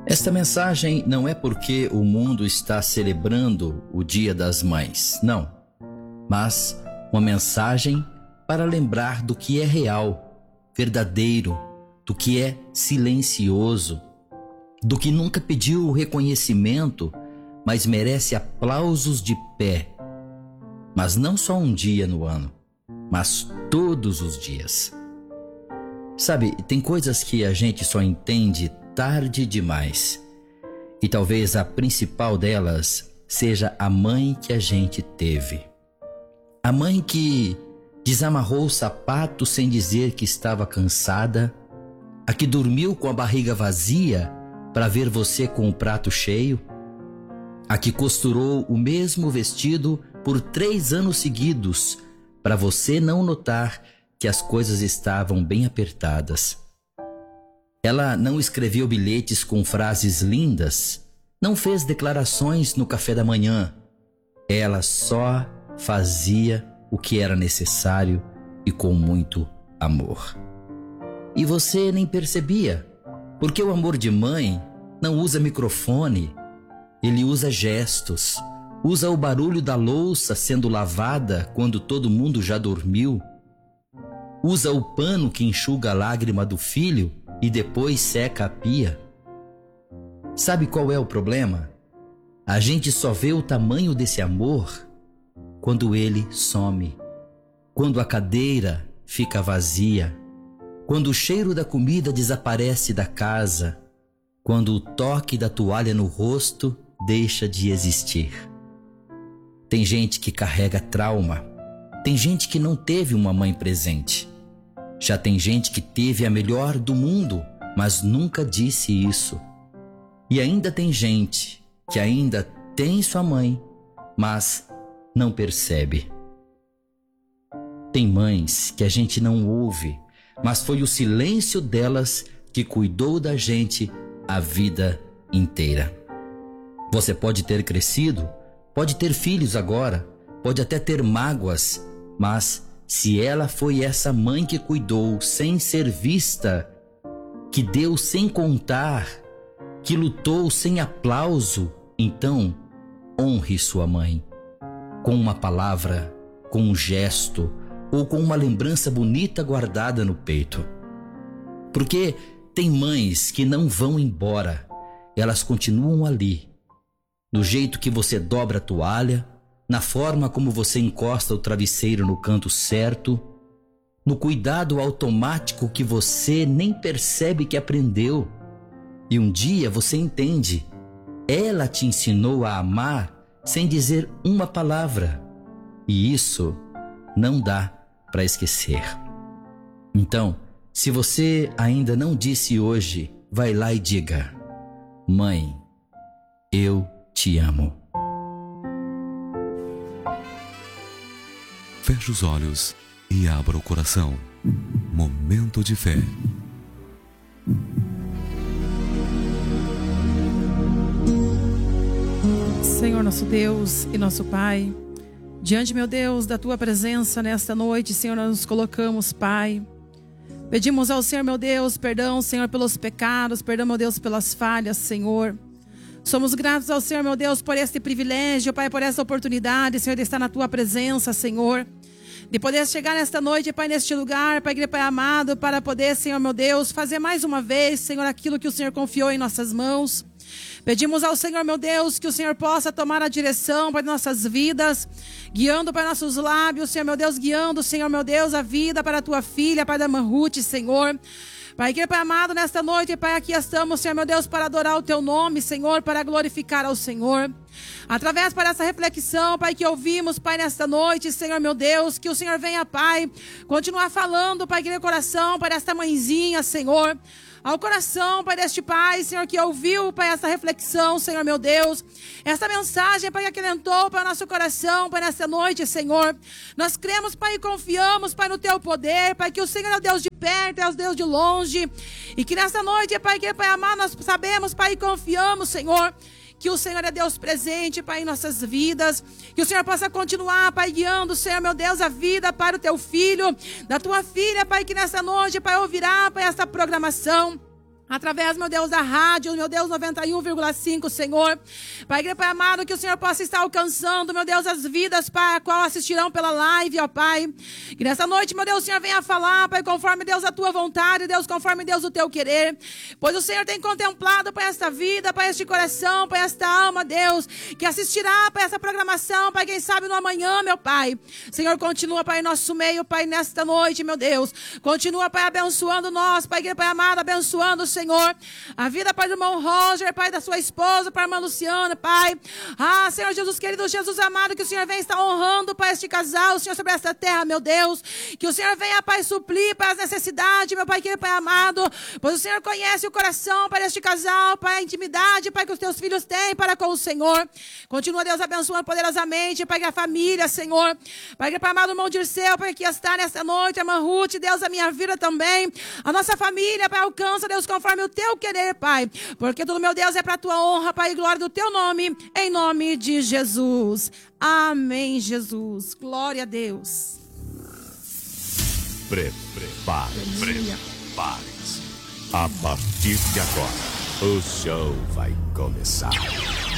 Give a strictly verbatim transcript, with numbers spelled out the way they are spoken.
Esta mensagem não é porque o mundo está celebrando o Dia das Mães, não. Mas uma mensagem para lembrar do que é real, verdadeiro, do que é silencioso, do que nunca pediu reconhecimento, mas merece aplausos de pé. Mas não só um dia no ano, mas todos os dias. Sabe, tem coisas que a gente só entende tarde demais. E talvez a principal delas seja a mãe que a gente teve. A mãe que desamarrou o sapato sem dizer que estava cansada, a que dormiu com a barriga vazia para ver você com o prato cheio, a que costurou o mesmo vestido por três anos seguidos para você não notar que as coisas estavam bem apertadas. Ela não escreveu bilhetes com frases lindas, não fez declarações no café da manhã. Ela só fazia o que era necessário e com muito amor. E você nem percebia, porque o amor de mãe não usa microfone, ele usa gestos, usa o barulho da louça sendo lavada quando todo mundo já dormiu, usa o pano que enxuga a lágrima do filho e depois seca a pia. Sabe qual é o problema? A gente só vê o tamanho desse amor quando ele some, quando a cadeira fica vazia, quando o cheiro da comida desaparece da casa, quando o toque da toalha no rosto deixa de existir. Tem gente que carrega trauma, tem gente que não teve uma mãe presente. Já tem gente que teve a melhor do mundo, mas nunca disse isso. E ainda tem gente que ainda tem sua mãe, mas não percebe. Tem mães que a gente não ouve, mas foi o silêncio delas que cuidou da gente a vida inteira. Você pode ter crescido, pode ter filhos agora, pode até ter mágoas, mas se ela foi essa mãe que cuidou sem ser vista, que deu sem contar, que lutou sem aplauso, então honre sua mãe. Com uma palavra, com um gesto ou com uma lembrança bonita guardada no peito. Porque tem mães que não vão embora, elas continuam ali. Do jeito que você dobra a toalha, na forma como você encosta o travesseiro no canto certo, no cuidado automático que você nem percebe que aprendeu. E um dia você entende, ela te ensinou a amar sem dizer uma palavra. E isso não dá para esquecer. Então, se você ainda não disse hoje, vai lá e diga: mãe, eu te amo. Feche os olhos e abra o coração. Momento de fé. Senhor nosso Deus e nosso Pai, diante, meu Deus, da Tua presença nesta noite, Senhor, nós nos colocamos, Pai. Pedimos ao Senhor, meu Deus, perdão, Senhor, pelos pecados, perdão, meu Deus, pelas falhas, Senhor. Somos gratos ao Senhor, meu Deus, por este privilégio, Pai, por essa oportunidade, Senhor, de estar na Tua presença, Senhor. De poder chegar nesta noite, Pai, neste lugar, Pai, Pai amado, para poder, Senhor, meu Deus, fazer mais uma vez, Senhor, aquilo que o Senhor confiou em nossas mãos. Pedimos ao Senhor, meu Deus, que o Senhor possa tomar a direção para nossas vidas, guiando para nossos lábios, Senhor, meu Deus, guiando, Senhor, meu Deus, a vida para a Tua filha, Pai da irmã Ruth, Senhor. Pai, que Pai amado, nesta noite, Pai, aqui estamos, Senhor, meu Deus, para adorar o Teu nome, Senhor, para glorificar ao Senhor. Através para essa reflexão, Pai, que ouvimos, Pai, nesta noite, Senhor, meu Deus, que o Senhor venha, Pai, continuar falando, Pai, que no coração, Pai, desta mãezinha, Senhor, ao coração, Pai, deste Pai, Senhor, que ouviu, Pai, essa reflexão, Senhor, meu Deus, essa mensagem, Pai, que alentou para o nosso coração, Pai, nesta noite, Senhor. Nós cremos, Pai, e confiamos, Pai, no Teu poder, Pai, que o Senhor é o Deus de perto, é o Deus de longe, e que nesta noite, Pai, que Pai amado, nós sabemos, Pai, e confiamos, Senhor, que o Senhor é Deus presente, Pai, em nossas vidas. Que o Senhor possa continuar, Pai, guiando, Senhor, meu Deus, a vida para o Teu filho, da Tua filha, Pai, que nessa noite, Pai, ouvirá, Pai, essa programação. através, meu Deus, da rádio, meu Deus, noventa e um vírgula cinco, Senhor. Pai, querido Pai amado, que o Senhor possa estar alcançando, meu Deus, as vidas, Pai, a qual assistirão pela live, ó Pai. Que nessa noite, meu Deus, o Senhor venha falar, Pai, conforme, Deus, a tua vontade, Deus, conforme, Deus, o teu querer. Pois o Senhor tem contemplado, Pai, esta vida, Pai, este coração, Pai, esta alma, Deus, que assistirá, Pai, essa programação, Pai, quem sabe no amanhã, meu Pai. Senhor, continua, Pai, em nosso meio, Pai, nesta noite, meu Deus. Continua, Pai, abençoando nós, Pai, querido Pai amado, abençoando, Senhor, a vida, Pai, do irmão Roger, Pai, da sua esposa, Pai, irmã Luciana, Pai. Ah, Senhor Jesus querido, Jesus amado, que o Senhor venha estar honrando, Pai, este casal, Senhor, sobre esta terra, meu Deus. Que o Senhor venha, Pai, suplir, Pai, as necessidades, meu Pai, querido Pai amado. Pois o Senhor conhece o coração, Pai, deste casal, Pai, a intimidade, Pai, que os teus filhos têm para com o Senhor. Continua, Deus, abençoando poderosamente, Pai, que a família, Senhor. Pai, querido Pai amado, irmão Dirceu, Pai, que está nesta noite, a irmã Ruth, Deus, a minha vida também. A nossa família, Pai, alcança, Deus, conforme o teu querer, Pai. Porque tudo, meu Deus, é para a tua honra, Pai, e glória do teu nome, em nome de Jesus. Amém, Jesus. Glória a Deus. Prepare-se, prepare-se. A partir de agora, o show vai começar.